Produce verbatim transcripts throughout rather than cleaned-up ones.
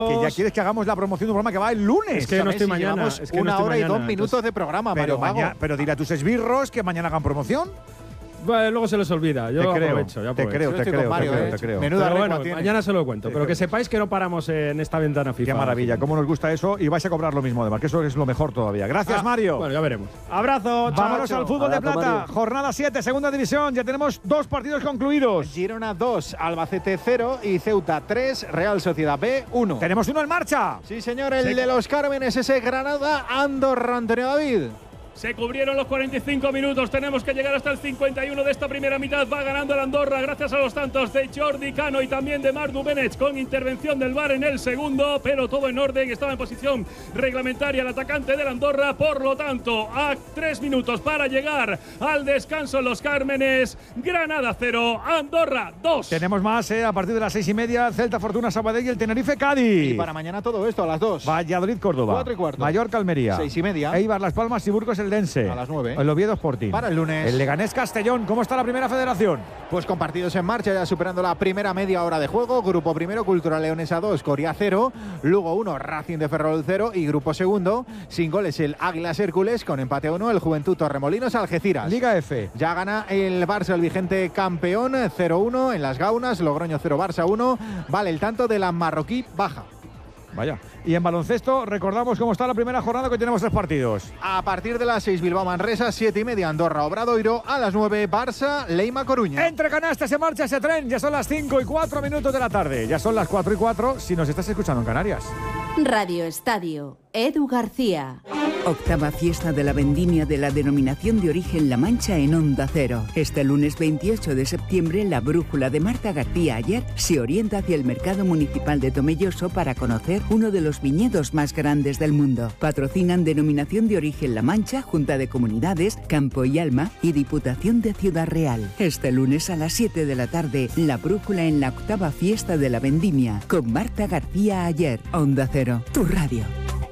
Que ya quieres que hagamos la promoción de un programa que va el lunes. Es que yo no estoy Si mañana. Es que una no estoy hora mañana, y dos minutos entonces... de programa, pero, mañana, pero dile a tus esbirros que mañana hagan promoción. Bueno, luego se les olvida. Yo te creo, aprovecho, yo te aprovecho. creo, te creo, Mario, te creo, eh. te creo. Menuda pero bueno, tiene. Mañana se lo cuento. Te pero creo. Que sepáis que no paramos en esta ventana FIFA. Qué maravilla, cómo nos gusta eso. Y vais a cobrar lo mismo, además, que eso es lo mejor todavía. Gracias, ah, Mario. Bueno, ya veremos. Abrazo. Vámonos chao, al fútbol Abrazo, de plata. Mario. Jornada siete, segunda división. Ya tenemos dos partidos concluidos. Girona dos, Albacete cero y Ceuta tres, Real Sociedad B uno. Tenemos uno en marcha. Sí, señor, el Sí. de los Cármenes, ese Granada, Andorra, Antonio David. Se cubrieron los cuarenta y cinco minutos. Tenemos que llegar hasta el cincuenta y uno de esta primera mitad. Va ganando el Andorra gracias a los tantos de Jordi Cano y también de Marc Duménech, con intervención del V A R en el segundo, pero todo en orden. Estaba en posición reglamentaria el atacante del Andorra. Por lo tanto, a tres minutos para llegar al descanso en los Cármenes. Granada cero, Andorra dos. Tenemos más eh, a partir de las seis y media. Celta, Fortuna, Sabadell y el Tenerife, Cádiz. Y para mañana todo esto a las dos. Valladolid, Córdoba. Cuatro y cuarto. Mallorca, Almería. Seis y media. Eibar, Las Palmas y Burgos, el Dense. A las nueve. El Oviedo, Sporting. Para el lunes. El Leganés, Castellón. ¿Cómo está la primera federación? Pues con partidos en marcha, ya superando la primera media hora de juego. Grupo primero, Cultural Leonesa dos, Coria cero. Lugo uno, Racing de Ferrol cero. Y grupo segundo, sin goles, el Águilas Hércules. Con empate a uno, el Juventud Torremolinos, Algeciras. Liga F. Ya gana el Barça, el vigente campeón, cero uno en las Gaunas. Logroño cero, Barça uno. Vale el tanto de la marroquí baja. Vaya. Y en baloncesto, recordamos cómo está la primera jornada, que tenemos tres partidos. A partir de las seis, Bilbao Manresa, siete y media, Andorra Obradoiro. A las nueve, Barça, Leima Coruña. Entre canastas se marcha ese tren. Ya son las cinco y cuatro minutos de la tarde. Ya son las cuatro y cuatro si nos estás escuchando en Canarias. Radio Estadio, Edu García. Octava fiesta de la vendimia de la denominación de origen La Mancha en Onda Cero. Este lunes veintiocho de septiembre, la brújula de Marta García Ayer se orienta hacia el mercado municipal de Tomelloso para conocer uno de los viñedos más grandes del mundo. Patrocinan denominación de origen La Mancha, Junta de Comunidades, Campo y Alma y Diputación de Ciudad Real. Este lunes a las siete de la tarde, la brújula en la octava fiesta de la vendimia con Marta García Ayer. Onda Cero, tu radio.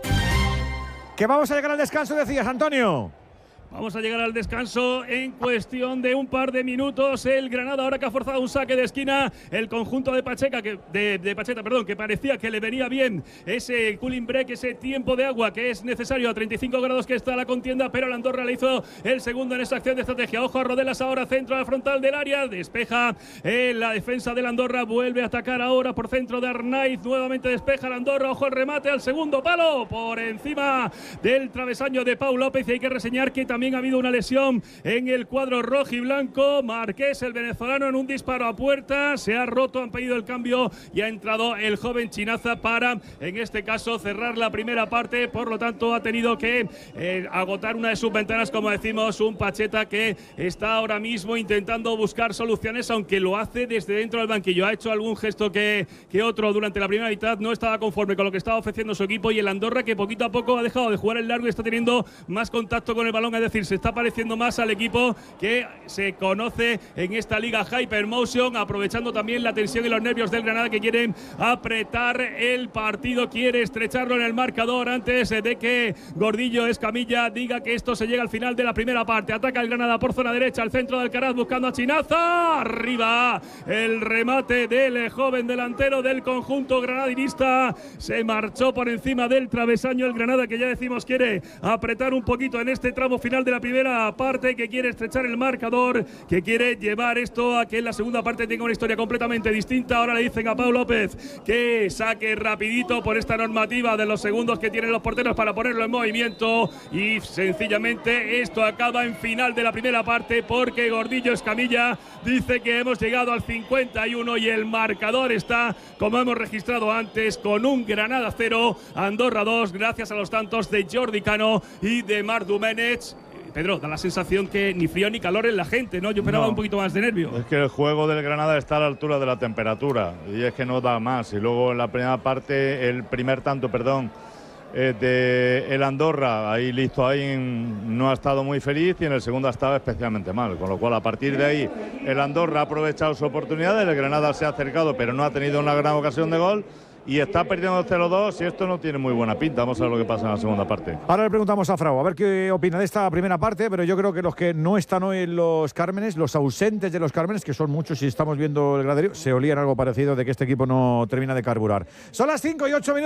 Que vamos a llegar al descanso, decías, Antonio. Vamos a llegar al descanso en cuestión de un par de minutos. El Granada ahora que ha forzado un saque de esquina. El conjunto de Pacheca, que, de, de Pacheta, perdón, que parecía que le venía bien ese cooling break, ese tiempo de agua que es necesario a treinta y cinco grados que está la contienda, pero el Andorra le hizo el segundo en esa acción de estrategia. Ojo a Rodelas ahora, centro al frontal del área, despeja en la defensa del Andorra, vuelve a atacar ahora por centro de Arnaiz, nuevamente despeja el Andorra, ojo el remate al segundo palo, por encima del travesaño de Pau López. Y hay que reseñar que también También ha habido una lesión en el cuadro rojiblanco. Marqués, el venezolano, en un disparo a puerta. Se ha roto, han pedido el cambio y ha entrado el joven Chinaza para, en este caso, cerrar la primera parte. Por lo tanto, ha tenido que eh, agotar una de sus ventanas, como decimos, un Pacheta que está ahora mismo intentando buscar soluciones, aunque lo hace desde dentro del banquillo. Ha hecho algún gesto que, que otro durante la primera mitad. No estaba conforme con lo que estaba ofreciendo su equipo, y el Andorra, que poquito a poco ha dejado de jugar el largo y está teniendo más contacto con el balón. Es decir, se está pareciendo más al equipo que se conoce en esta liga Hypermotion, aprovechando también la tensión y los nervios del Granada, que quieren apretar el partido, quiere estrecharlo en el marcador antes de que Gordillo Escamilla diga que esto se llega al final de la primera parte. Ataca el Granada por zona derecha, al centro de Alcaraz, buscando a Chinaza. Arriba el remate del joven delantero del conjunto granadinista. Se marchó por encima del travesaño el Granada, que ya decimos quiere apretar un poquito en este tramo final de la primera parte, que quiere estrechar el marcador, que quiere llevar esto a que en la segunda parte tenga una historia completamente distinta. Ahora le dicen a Pau López que saque rapidito por esta normativa de los segundos que tienen los porteros para ponerlo en movimiento, y sencillamente esto acaba en final de la primera parte, porque Gordillo Escamilla dice que hemos llegado al cincuenta y uno y el marcador está, como hemos registrado antes, con un Granada cero, Andorra dos, gracias a los tantos de Jordi Cano y de Marc Duménech. Pedro, da la sensación que ni frío ni calor en la gente, ¿no? Yo esperaba no, un poquito más de nervio. Es que el juego del Granada está a la altura de la temperatura, y es que no da más. Y luego en la primera parte, el primer tanto, perdón, eh, de el Andorra, ahí listo, ahí en, no ha estado muy feliz, y en el segundo ha estado especialmente mal. Con lo cual, a partir de ahí, el Andorra ha aprovechado su oportunidad, el Granada se ha acercado, pero no ha tenido una gran ocasión de gol, y está perdiendo cero dos, y esto no tiene muy buena pinta. Vamos a ver lo que pasa en la segunda parte. Ahora le preguntamos a Frau a ver qué opina de esta primera parte, pero yo creo que los que no están hoy en los Cármenes, los ausentes de los Cármenes, que son muchos y estamos viendo el graderío, se olían algo parecido de que este equipo no termina de carburar. Son las cinco y ocho minutos.